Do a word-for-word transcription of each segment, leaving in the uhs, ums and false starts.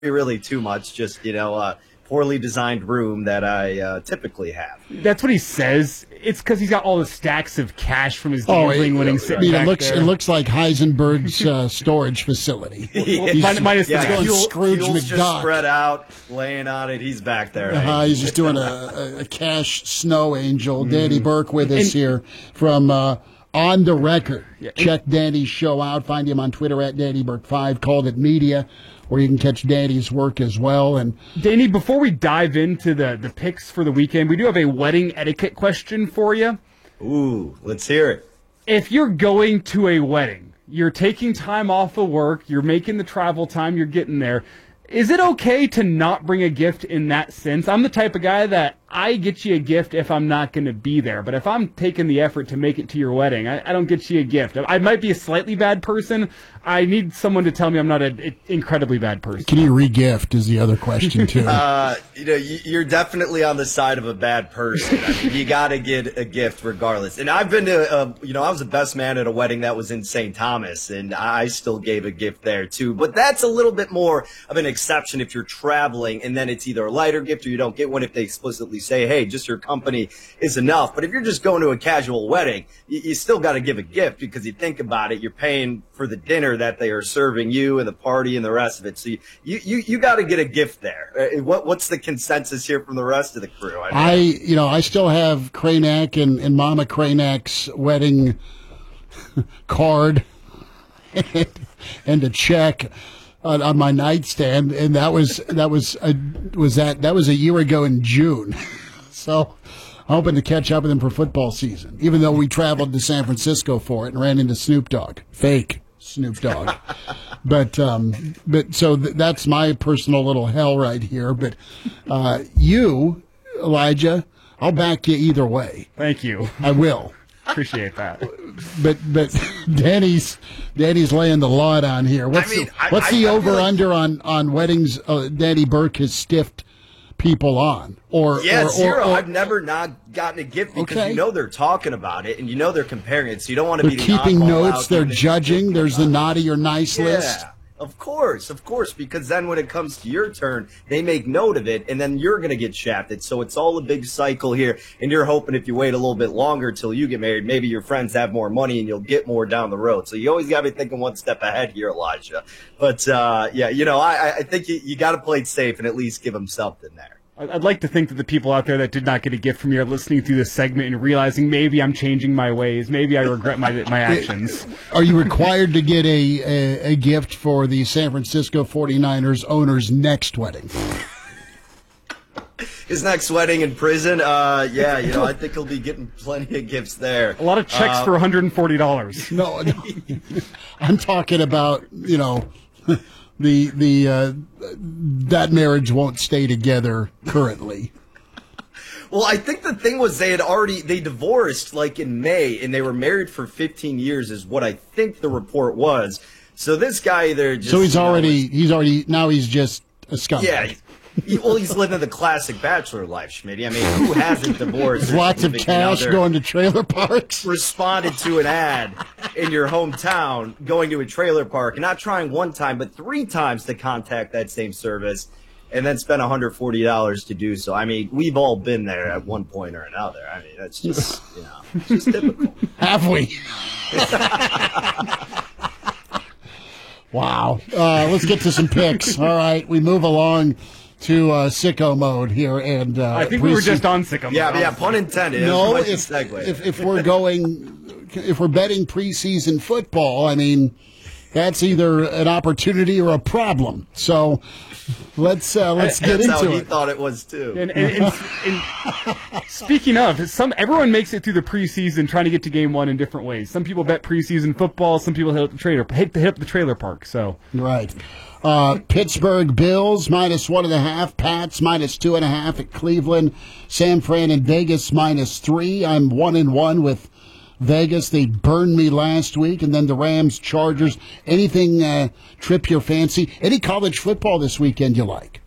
really too much, just, you know, a poorly designed room that I uh, typically have. That's what he says. It's because he's got all the stacks of cash from his Oh, gambling it, when he's I sitting mean, back it looks there. it looks like Heisenberg's uh, storage facility. Well, min- minus the yeah, gas. fuel, Scrooge fuel's just McDuck. spread out, laying on it. He's back there. Uh, eh? he's just doing a, a, a cash snow angel. Mm-hmm. Danny Burke with us And- here from uh, On the Record. Check Danny's show out. Find him on Twitter at Danny Burke five. Called It Media, where you can catch Danny's work as well. And Danny, before we dive into the, the picks for the weekend, we do have a wedding etiquette question for you. Ooh, let's hear it. If you're going to a wedding, you're taking time off of work, you're making the travel time, you're getting there, is it okay to not bring a gift in that sense? I'm the type of guy that I get you a gift if I'm not going to be there. But if I'm taking the effort to make it to your wedding, I, I don't get you a gift. I might be a slightly bad person. I need someone to tell me I'm not an incredibly bad person. can you re-gift is the other question, too. Uh, you know, you, you're definitely on the side of a bad person. I mean, you got to get a gift regardless. And I've been to, uh, you know, I was the best man at a wedding that was in Saint Thomas, and I still gave a gift there too. But that's a little bit more of an exception if you're traveling, and then it's either a lighter gift or you don't get one if they explicitly say, hey, just your company is enough. But if you're just going to a casual wedding, you, you still got to give a gift, because you think about it, you're paying for the dinner that they are serving you and the party and the rest of it. So you you, you, you got to get a gift there. Uh, What what's the consensus here from the rest of the crew? I, mean, I, you know, I still have Kranak and, and Mama Kranak's wedding card and, and a check on, on my nightstand, and that was that was a, was that that was a year ago in June. So I'm hoping to catch up with him for football season, even though we traveled to San Francisco for it and ran into Snoop Dogg, fake Snoop Dogg. But um, but so th- that's my personal little hell right here. But uh, you, Elijah, I'll back you either way. Thank you. I will. Appreciate that. But but Danny's Danny's laying the law on here. What's I mean, the, I- what's I- the I feel over like- under on on weddings? Uh, Danny Burke has stiffed people on, or Yeah, or, zero. or, or I've never not gotten a gift, because Okay. you know they're talking about it and you know they're comparing it, so you don't want to they're be the keeping oddball notes. out They're giving it to judging. people. There's the naughty or nice list. Yeah, of course, of course, because then when it comes to your turn, they make note of it, and then you're going to get shafted. So it's all a big cycle here, and you're hoping if you wait a little bit longer till you get married, maybe your friends have more money and you'll get more down the road. So you always got to be thinking one step ahead here, Elijah. But, uh, yeah, you know, I, I think you, you got to play it safe and at least give them something there. I'd like to think that the people out there that did not get a gift from me are listening through this segment and realizing maybe I'm changing my ways. Maybe I regret my my actions. Are you required to get a, a, a gift for the San Francisco forty-niners owner's next wedding? His next wedding in prison, uh, yeah, you know, I think he'll be getting plenty of gifts there. A lot of checks Uh, for one hundred forty dollars. No, no. I'm talking about, you know, the the uh, that marriage won't stay together currently. Well, I think the thing was they had already, they divorced like in May, and they were married for fifteen years is what I think the report was. So this guy either just... So he's you know, already he's already now he's just a scumbag. Yeah. He, well, he's living the classic bachelor life, Schmitty. I mean, who hasn't divorced? There's lots of cash going to trailer parks. Responded to an ad in your hometown going to a trailer park and not trying one time but three times to contact that same service, and then spent one hundred forty dollars to do so. I mean, we've all been there at one point or another. I mean, that's just, you know, it's just typical. Have we? Wow. Uh, let's get to some picks. All right, we move along to uh, sicko mode here, and uh, I think we were just on sicko mode. Yeah, yeah, pun intended. It No, was quite if, the segue. if if we're going, if we're betting preseason football, I mean, that's either an opportunity or a problem. So let's uh, let's get That's how into he it. thought it was too. And, and, and, and speaking of, some everyone makes it through the preseason trying to get to game one in different ways. Some people bet preseason football. Some people hit up the trailer hit, hit up the trailer park. So Right. Uh, Pittsburgh Bills minus one and a half. Pats minus two and a half at Cleveland. San Fran and Vegas minus three. I'm one and one with Vegas. They burned me last week. And then the Rams, Chargers. Anything uh, trip your fancy? Any college football this weekend you like?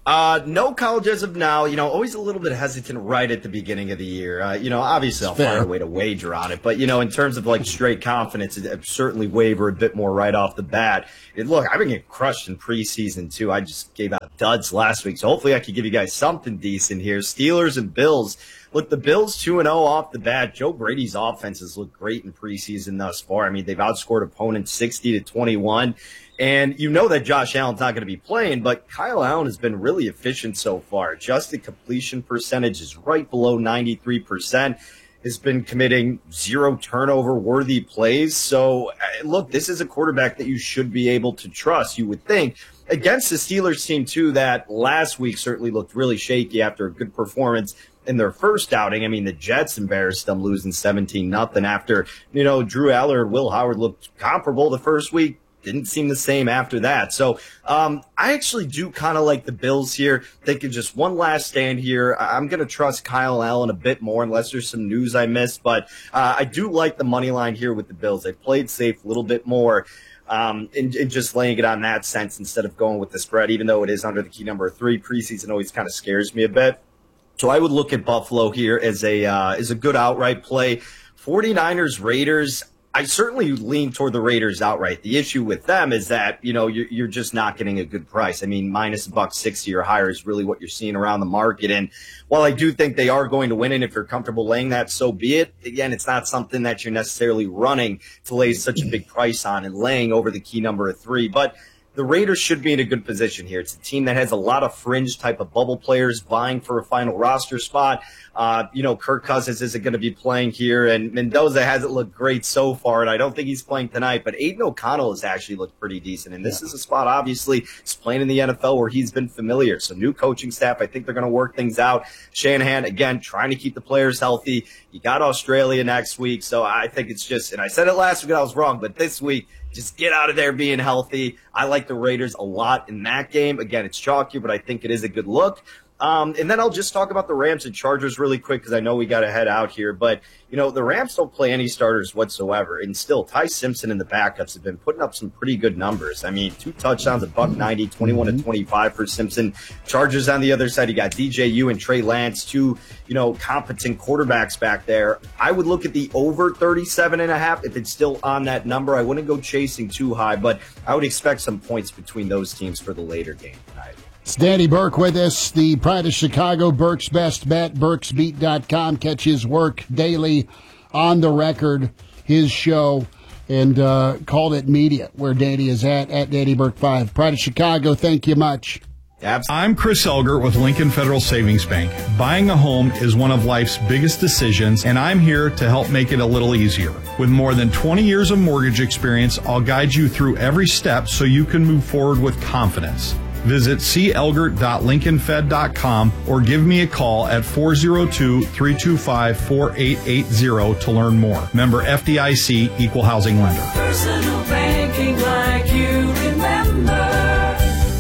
Uh, no college as of now. You know, always a little bit hesitant right at the beginning of the year. Uh, you know, obviously I'll Fair. find a way to wager on it. But, you know, in terms of like straight confidence, it, it certainly waver a bit more right off the bat. And look, I've been getting crushed in preseason too. I just gave out duds last week. So hopefully I can give you guys something decent here. Steelers and Bills. Look, the Bills two and oh off the bat. Joe Brady's offenses look great in preseason thus far. I mean, they've outscored opponents sixty to twenty-one. And you know that Josh Allen's not going to be playing, but Kyle Allen has been really efficient so far. Adjusted completion percentage is right below ninety-three percent. Has been committing zero turnover worthy plays. So, look, this is a quarterback that you should be able to trust, you would think. Against the Steelers team, too, that last week certainly looked really shaky after a good performance in their first outing. I mean, the Jets embarrassed them, losing seventeen nothing after, you know, Drew Aller and Will Howard looked comparable the first week. Didn't seem the same after that. So um, I actually do kind of like the Bills here. Thinking just one last stand here. I'm going to trust Kyle Allen a bit more unless there's some news I missed. But uh, I do like the money line here with the Bills. They played safe a little bit more. Um, and, and just laying it on that sense instead of going with the spread, even though it is under the key number three. Preseason always kind of scares me a bit. So I would look at Buffalo here as a uh, as a good outright play. 49ers, Raiders. I certainly lean toward the Raiders outright. The issue with them is that, you know, you're, you're just not getting a good price. I mean, minus a buck sixty or higher is really what you're seeing around the market. And while I do think they are going to win, and if you're comfortable laying that, so be it. Again, it's not something that you're necessarily running to lay such a big price on and laying over the key number of three. But the Raiders should be in a good position here. It's a team that has a lot of fringe type of bubble players vying for a final roster spot. Uh, you know, Kirk Cousins isn't going to be playing here, and Mendoza hasn't looked great so far, and I don't think he's playing tonight. But Aiden O'Connell has actually looked pretty decent, and this yeah. is a spot, obviously, he's playing in the N F L where he's been familiar. So new coaching staff, I think they're going to work things out. Shanahan, again, trying to keep the players healthy. You got Australia next week, so I think it's just, and I said it last week and I was wrong, but this week, just get out of there being healthy. I like the Raiders a lot in that game. Again, it's chalky, but I think it is a good look. Um, and then I'll just talk about the Rams and Chargers really quick because I know we got to head out here. But, you know, the Rams don't play any starters whatsoever. And still, Ty Simpson and the backups have been putting up some pretty good numbers. I mean, two touchdowns, a buck ninety, twenty-one to twenty-five for Simpson. Chargers on the other side, you got D J U and Trey Lance, two, you know, competent quarterbacks back there. I would look at the over thirty-seven and a half if it's still on that number. I wouldn't go chasing too high, but I would expect some points between those teams for the later game tonight. It's Danny Burke with us, the Pride of Chicago, Burke's Best Bet, burks beat dot com. Catch his work daily on the record, his show, and uh, Called It Media, where Danny is at, at Danny Burke five. Pride of Chicago, thank you much. Absolutely. I'm Chris Elgert with Lincoln Federal Savings Bank. Buying a home is one of life's biggest decisions, and I'm here to help make it a little easier. With more than twenty years of mortgage experience, I'll guide you through every step so you can move forward with confidence. Visit c elgert dot lincoln fed dot com or give me a call at four oh two, three two five, four eight eight zero to learn more. Member F D I C, Equal Housing Lender. Personal banking like you remember.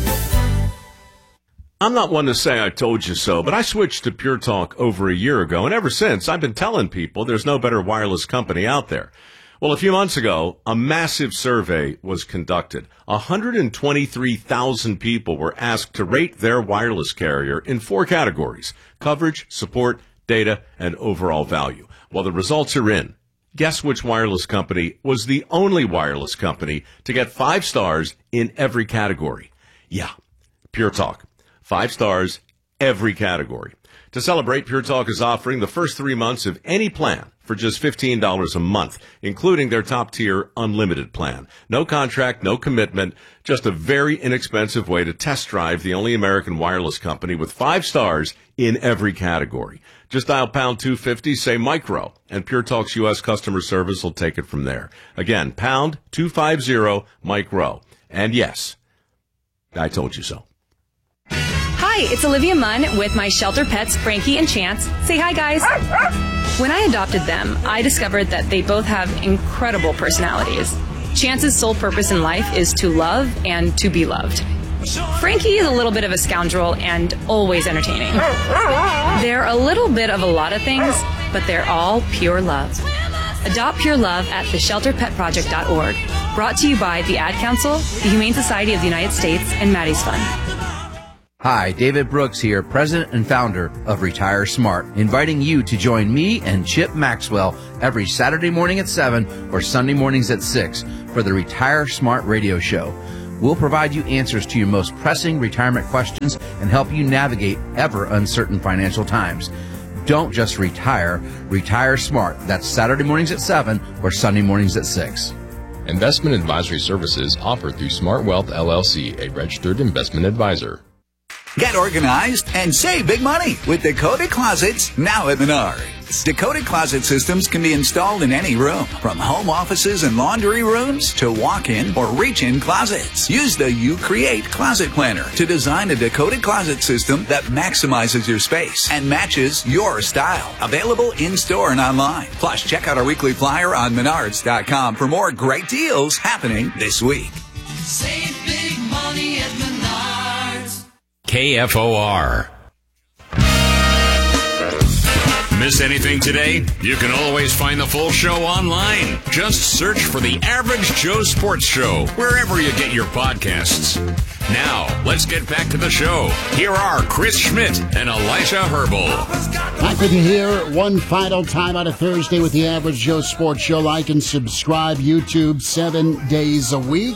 I'm not one to say I told you so, but I switched to Pure Talk over a year ago, and ever since I've been telling people there's no better wireless company out there. Well, a few months ago, a massive survey was conducted. one hundred twenty-three thousand people were asked to rate their wireless carrier in four categories: coverage, support, data, and overall value. Well, the results are in. Guess which wireless company was the only wireless company to get five stars in every category? Yeah, Pure Talk. Five stars, every category. To celebrate, Pure Talk is offering the first three months of any plan for just fifteen dollars a month, including their top-tier unlimited plan. No contract, no commitment, just a very inexpensive way to test drive the only American wireless company with five stars in every category. Just dial pound two fifty, say micro, and Pure Talk's U S customer service will take it from there. Again, pound two fifty, micro. And yes, I told you so. Hi, it's Olivia Munn with my shelter pets, Frankie and Chance. Say hi, guys. When I adopted them, I discovered that they both have incredible personalities. Chance's sole purpose in life is to love and to be loved. Frankie is a little bit of a scoundrel and always entertaining. They're a little bit of a lot of things, but they're all pure love. Adopt Pure Love at the shelter pet project dot org. Brought to you by the Ad Council, the Humane Society of the United States, and Maddie's Fund. Hi, David Brooks here, president and founder of Retire Smart, inviting you to join me and Chip Maxwell every Saturday morning at seven or Sunday mornings at six for the Retire Smart radio show. We'll provide you answers to your most pressing retirement questions and help you navigate ever uncertain financial times. Don't just retire, retire smart. That's Saturday mornings at seven or Sunday mornings at six. Investment advisory services offered through Smart Wealth L L C, a registered investment advisor. Get organized and save big money with Dakota Closets now at Menards. Dakota Closet systems can be installed in any room, from home offices and laundry rooms to walk-in or reach-in closets. Use the You Create Closet Planner to design a Dakota Closet system that maximizes your space and matches your style. Available in-store and online. Plus, check out our weekly flyer on menards dot com for more great deals happening this week. Save big money at Menards. K F O R. Miss anything today? You can always find the full show online. Just search for The Average Joe Sports Show wherever you get your podcasts. Now, let's get back to the show. Here are Chris Schmidt and Elijah Herbal. Back with you here one final time on a Thursday with The Average Joe Sports Show. Like and subscribe. YouTube seven days a week.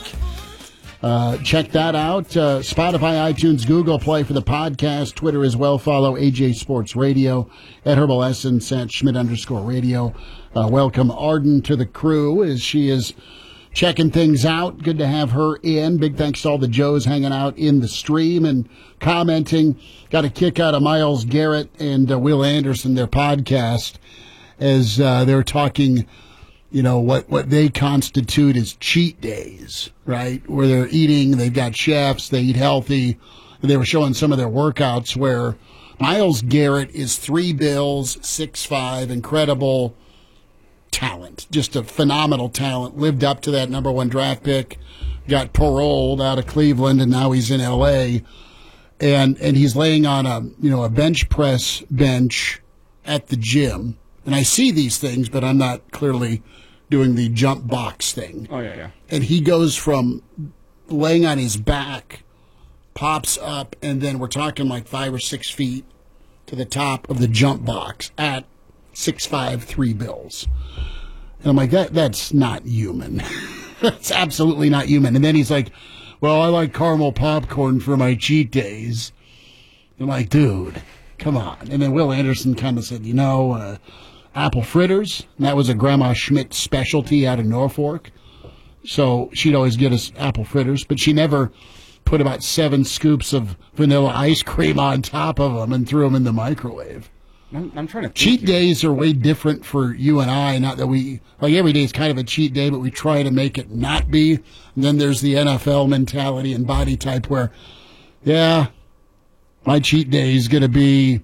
Uh, check that out. Uh, Spotify, iTunes, Google Play for the podcast. Twitter as well. Follow A J Sports Radio at Herbal Essence at Schmidt underscore radio. Uh, welcome Arden to the crew as she is checking things out. Good to have her in. Big thanks to all the Joes hanging out in the stream and commenting. Got a kick out of Myles Garrett and uh, Will Anderson, their podcast, as uh, they're talking, you know, what, what they constitute as cheat days, right? Where they're eating, they've got chefs, they eat healthy. They were showing some of their workouts where Myles Garrett is three bills, six five, incredible talent, just a phenomenal talent, lived up to that number one draft pick, got paroled out of Cleveland, and now he's in L A. And, and he's laying on a, you know, a bench press bench at the gym. And I see these things, but I'm not clearly doing the jump box thing. Oh, yeah, yeah. And he goes from laying on his back, pops up, and then we're talking like five or six feet to the top of the jump box at six five, three bills. And I'm like, that that's not human. That's absolutely not human. And then he's like, well, I like caramel popcorn for my cheat days. I'm like, dude, come on. And then Will Anderson kind of said, you know, uh, apple fritters. And that was a Grandma Schmidt specialty out of Norfolk. So she'd always get us apple fritters, but she never put about seven scoops of vanilla ice cream on top of them and threw them in the microwave. I'm, I'm trying to think Cheat here. days are way different for you and I. Not that we, like every day is kind of a cheat day, but we try to make it not be. And then there's the N F L mentality and body type where, yeah, my cheat day is going to be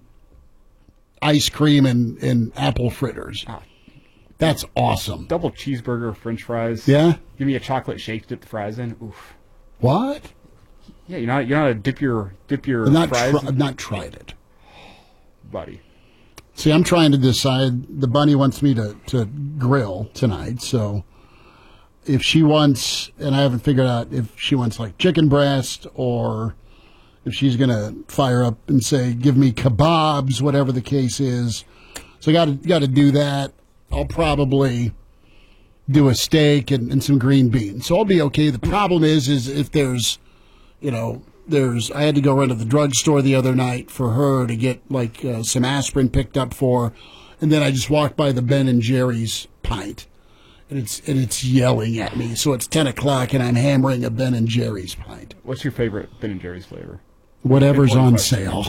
ice cream and, and apple fritters. Ah. That's awesome. Double cheeseburger, French fries. Yeah? Give me a chocolate shake to dip the fries in. Oof. What? Yeah, you're not you're not a dip your dip your I've not, fries. tr- I've not tried it. Buddy. See, I'm trying to decide. The bunny wants me to, to grill tonight, so if she wants, and I haven't figured out if she wants like chicken breast or if she's going to fire up and say, give me kebabs, whatever the case is. So I got to got to do that. I'll probably do a steak and, and some green beans. So I'll be okay. The problem is, is if there's, you know, there's, I had to go run to the drugstore the other night for her to get like uh, some aspirin picked up for her. And then I just walked by the Ben and Jerry's pint and it's, and it's yelling at me. So it's ten o'clock and I'm hammering a Ben and Jerry's pint. What's your favorite Ben and Jerry's flavor? Whatever's on question. sale.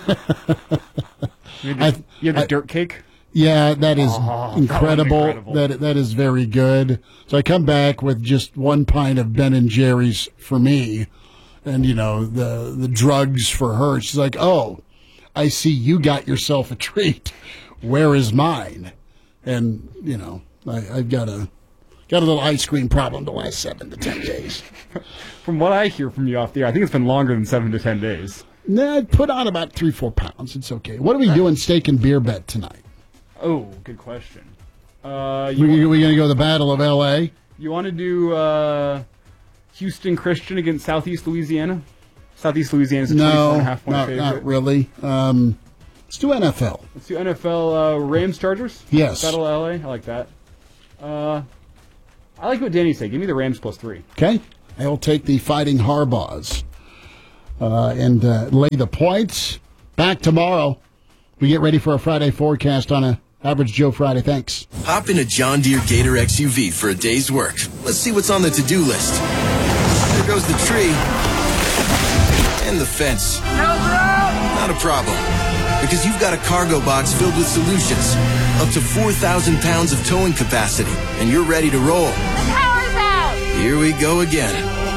You have the, I- you have the I- dirt cake? Yeah, that is Oh, that one's incredible. incredible. That that is very good. So I come back with just one pint of Ben and Jerry's for me, and you know the the drugs for her. She's like, "Oh, I see you got yourself a treat. Where is mine?" And you know, I, I've got a got a little ice cream problem the last seven to ten days. From what I hear from you off the air, I think it's been longer than seven to ten days. Nah, I put on about three four pounds. It's okay. What are we doing steak and beer bet tonight? Oh, good question. Uh, you, We we gonna go to the Battle of L A? you want to do uh, Houston Christian against Southeast Louisiana? Southeast Louisiana is a twenty-four No, and a half point not, favorite. not really. Um, let's do N F L. Let's do N F L uh, Rams Chargers. Yes. Battle of L A. I like that. Uh, I like what Danny said. Give me the Rams plus three. Okay. I'll take the Fighting Harbaughs uh, and uh, lay the points. Back tomorrow. We get ready for a Friday forecast on a Average Joe Friday. Thanks. Hop in a John Deere Gator X U V for a day's work. Let's see what's on the to-do list. There goes the tree. And the fence. Not a problem. Because you've got a cargo box filled with solutions. Up to four thousand pounds of towing capacity. And you're ready to roll. The power's out! Here we go again.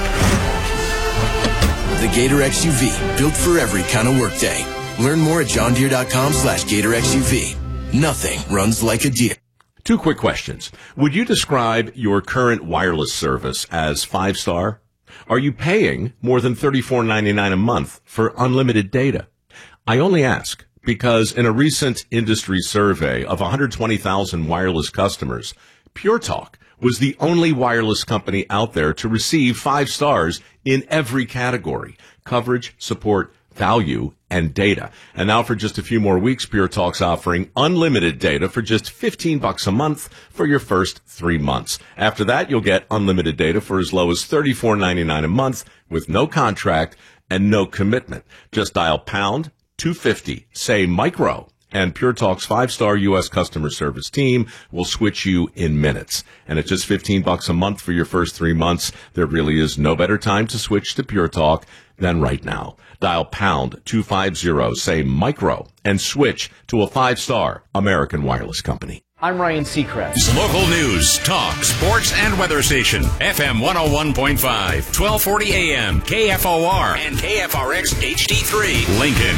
The Gator X U V. Built for every kind of workday. Learn more at johndeere.com slash Gator X U V. Nothing runs like a Deere. Two quick questions. Would you describe your current wireless service as five-star? Are you paying more than thirty-four ninety-nine a month for unlimited data? I only ask because in a recent industry survey of one hundred twenty thousand wireless customers, Pure Talk was the only wireless company out there to receive five stars in every category: coverage, support, value, and data. And now for just a few more weeks, Pure Talk's offering unlimited data for just fifteen bucks a month for your first three months. After that, you'll get unlimited data for as low as thirty-four ninety-nine a month with no contract and no commitment. Just dial pound two fifty, say micro, and Pure Talk's five-star U S customer service team will switch you in minutes. And at just fifteen bucks a month for your first three months, there really is no better time to switch to Pure Talk than right now. Dial pound two fifty, say micro, and switch to a five-star American wireless company. I'm Ryan Seacrest. Local news, talk, sports, and weather station. F M one oh one point five, twelve forty A M, K F O R, and K F R X H D three, Lincoln.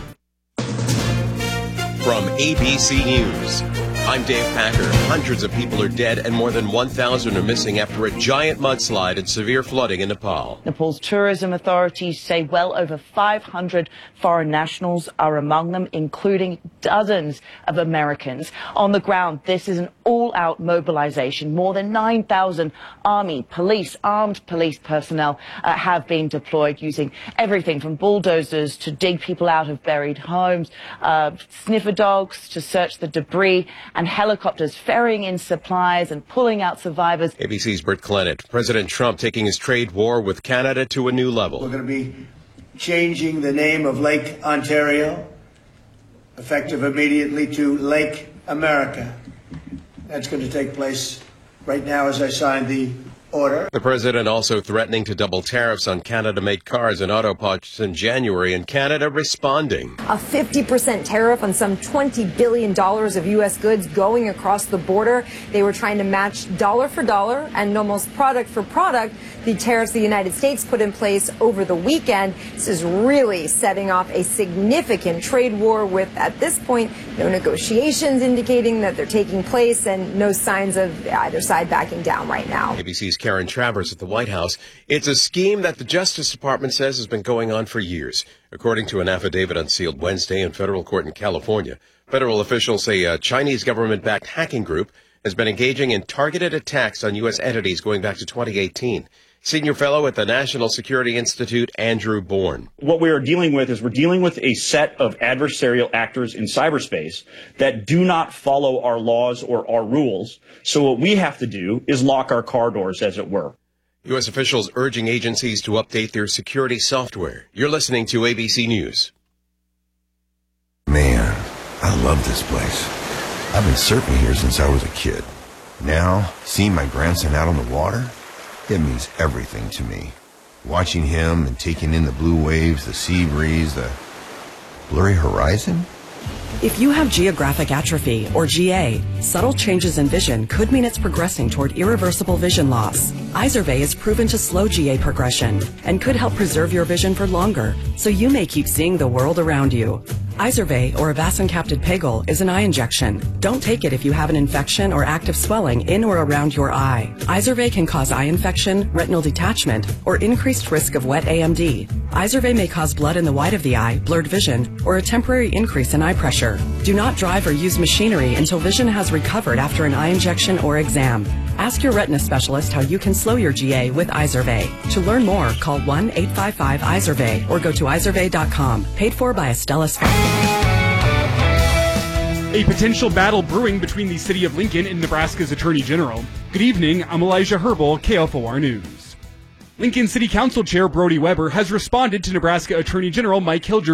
From A B C News, I'm Dave Packer. Hundreds of people are dead and more than one thousand are missing after a giant mudslide and severe flooding in Nepal. Nepal's tourism authorities say well over five hundred foreign nationals are among them, including dozens of Americans. On the ground, this is an all-out mobilization. More than nine thousand army, police, armed police personnel uh, have been deployed using everything from bulldozers to dig people out of buried homes, uh, sniffer dogs to search the debris, and helicopters ferrying in supplies and pulling out survivors. A B C's Bert Clennett. President Trump taking his trade war with Canada to a new level. We're going to be changing the name of Lake Ontario, effective immediately, to Lake America. That's going to take place right now as I sign the order. The president also threatening to double tariffs on Canada-made cars and auto parts in January, and Canada responding. A fifty percent tariff on some twenty billion dollars of U S goods going across the border. They were trying to match dollar for dollar and almost product for product the tariffs the United States put in place over the weekend. This is really setting off a significant trade war with, at this point, no negotiations indicating that they're taking place and no signs of either side backing down right now. A B C's Karen Travers at the White House. It's a scheme that the Justice Department says has been going on for years. According to an affidavit unsealed Wednesday in federal court in California, federal officials say a Chinese government-backed hacking group has been engaging in targeted attacks on U S entities going back to twenty eighteen. Senior fellow at the National Security Institute, Andrew Bourne. What we are dealing with is we're dealing with a set of adversarial actors in cyberspace that do not follow our laws or our rules. So what we have to do is lock our car doors, as it were. U S officials urging agencies to update their security software. You're listening to A B C News. Man, I love this place. I've been surfing here since I was a kid. Now, seeing my grandson out on the water, it means everything to me. Watching him and taking in the blue waves, the sea breeze, the blurry horizon. If you have geographic atrophy, or G A, subtle changes in vision could mean it's progressing toward irreversible vision loss. Izervay is proven to slow G A progression and could help preserve your vision for longer, so you may keep seeing the world around you. Izervay, or avacincaptad pegol, is an eye injection. Don't take it if you have an infection or active swelling in or around your eye. Izervay can cause eye infection, retinal detachment, or increased risk of wet A M D. Izervay may cause blood in the white of the eye, blurred vision, or a temporary increase in eye pressure. Do not drive or use machinery until vision has recovered after an eye injection or exam. Ask your retina specialist how you can slow your G A with Izervay. To learn more, call one eight five five Izervay or go to izervay dot com. Paid for by Astellas Pharma. A potential battle brewing between the city of Lincoln and Nebraska's Attorney General. Good evening, I'm Elijah Herbal, K F O R News. Lincoln City Council Chair Brody Weber has responded to Nebraska Attorney General Mike Hilger